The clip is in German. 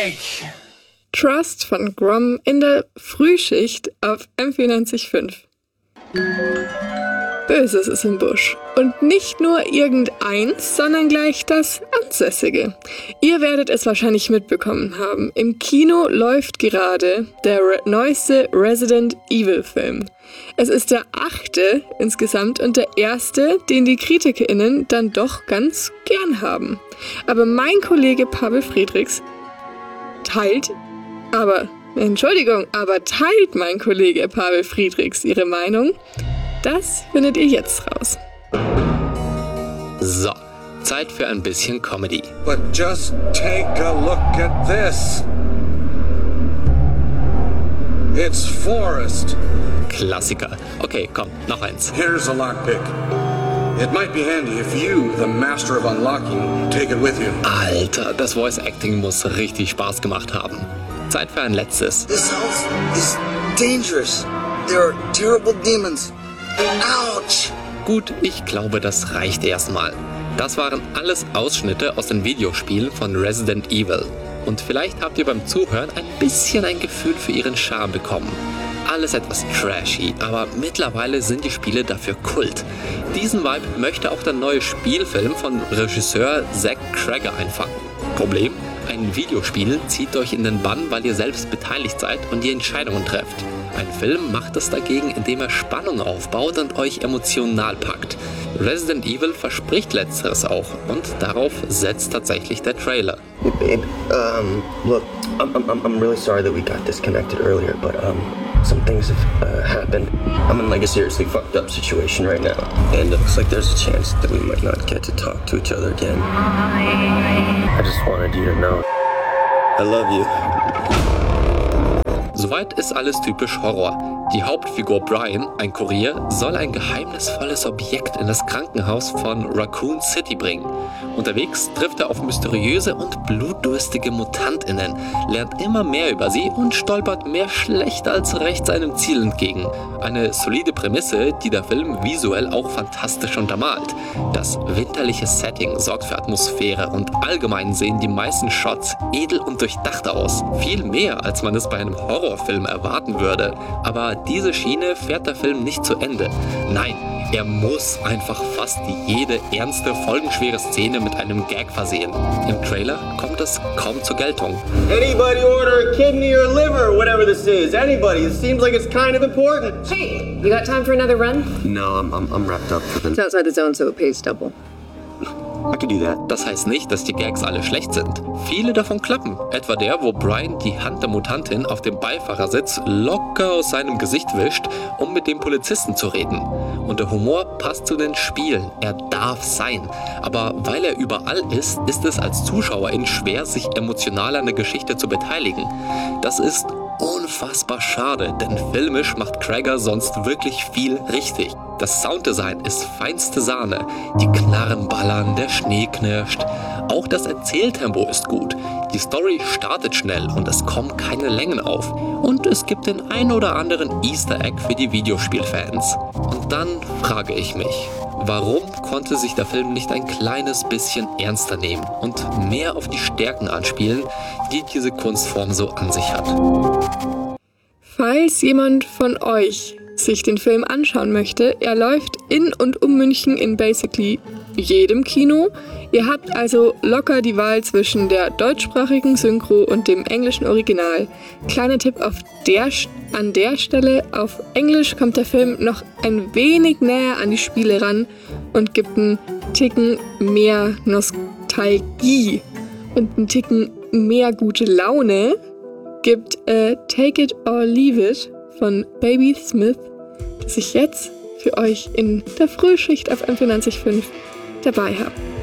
Trust von Grom in der Frühschicht auf M94.5. Böses ist im Busch. Und nicht nur irgendeins, sondern gleich das Ansässige. Ihr werdet es wahrscheinlich mitbekommen haben. Im Kino läuft gerade der neueste Resident Evil Film. Es ist der 8. insgesamt und der erste, den die KritikerInnen dann doch ganz gern haben. Aber mein Kollege Pavel Friedrichs teilt mein Kollege Pavel Friedrichs ihre Meinung? Das findet ihr jetzt raus. So, Zeit für ein bisschen Comedy. But just take a look at this. It's Forrest. Klassiker. Okay, komm, noch eins. Here's a lockpick. It might be handy if you, the master of unlocking, take it with you. Alter, das Voice Acting muss richtig Spaß gemacht haben. Zeit für ein letztes. This house is dangerous. There are terrible demons. Ouch! Gut, ich glaube, das reicht erstmal. Das waren alles Ausschnitte aus den Videospielen von Resident Evil. Und vielleicht habt ihr beim Zuhören ein bisschen ein Gefühl für ihren Charme bekommen. Alles etwas trashy, aber mittlerweile sind die Spiele dafür Kult. Diesen Vibe möchte auch der neue Spielfilm von Regisseur Zach Cregger einfangen. Problem? Ein Videospiel zieht euch in den Bann, weil ihr selbst beteiligt seid und die Entscheidungen trefft. Ein Film macht es dagegen, indem er Spannung aufbaut und euch emotional packt. Resident Evil verspricht Letzteres auch und darauf setzt tatsächlich der Trailer. Hey babe, look, I'm really sorry that we got disconnected earlier, but some things have happened. I'm in like a seriously fucked up situation right now, and it looks like there's a chance that we might not get to talk to each other again. I just wanted you to know, I love you. Soweit ist alles typisch Horror. Die Hauptfigur Brian, ein Kurier, soll ein geheimnisvolles Objekt in das Krankenhaus von Raccoon City bringen. Unterwegs trifft er auf mysteriöse und blutdurstige MutantInnen, lernt immer mehr über sie und stolpert mehr schlecht als recht seinem Ziel entgegen. Eine solide Prämisse, die der Film visuell auch fantastisch untermalt. Das winterliche Setting sorgt für Atmosphäre und allgemein sehen die meisten Shots edel und durchdacht aus. Viel mehr, als man es bei einem Horrorfilm erwarten würde. Aber diese Schiene fährt der Film nicht zu Ende. Nein, er muss einfach fast jede ernste, folgenschwere Szene mit einem Gag versehen. Im Trailer kommt es kaum zur Geltung. Anybody order a kidney or liver, whatever this is? Anybody? It seems like it's kind of important. Hey, you got time for another run? No, I'm wrapped up for the... It's outside the zone, so it pays double. I could do that. Das heißt nicht, dass die Gags alle schlecht sind. Viele davon klappen. Etwa der, wo Brian die Hand der Mutantin auf dem Beifahrersitz locker aus seinem Gesicht wischt, um mit dem Polizisten zu reden. Und der Humor passt zu den Spielen. Er darf sein. Aber weil er überall ist, ist es als Zuschauerin schwer, sich emotional an der Geschichte zu beteiligen. Das ist unfassbar schade, denn filmisch macht Cregger sonst wirklich viel richtig. Das Sounddesign ist feinste Sahne. Die Knarren ballern, der Schnee knirscht. Auch das Erzähltempo ist gut. Die Story startet schnell und es kommen keine Längen auf. Und es gibt den ein oder anderen Easter Egg für die Videospielfans. Und dann frage ich mich, warum konnte sich der Film nicht ein kleines bisschen ernster nehmen und mehr auf die Stärken anspielen, die diese Kunstform so an sich hat? Falls jemand von euch sich den Film anschauen möchte, er läuft in und um München in basically jedem Kino. Ihr habt also locker die Wahl zwischen der deutschsprachigen Synchro und dem englischen Original. Kleiner Tipp an der Stelle, auf Englisch kommt der Film noch ein wenig näher an die Spiele ran und gibt einen Ticken mehr Nostalgie und einen Ticken mehr gute Laune. Gibt Take It or Leave It von Baby Smith, das ich jetzt für euch in der Frühschicht auf M94.5 dabei habe.